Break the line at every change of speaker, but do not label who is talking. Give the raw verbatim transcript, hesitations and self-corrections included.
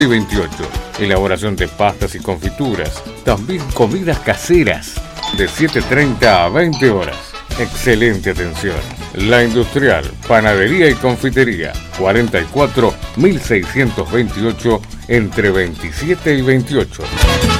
y veintiocho. Elaboración de pastas y confituras. También comidas caseras. De siete treinta a veinte horas. Excelente atención. La Industrial, Panadería y Confitería. cuarenta y cuatro mil seiscientos veintiocho entre veintisiete y veintiocho.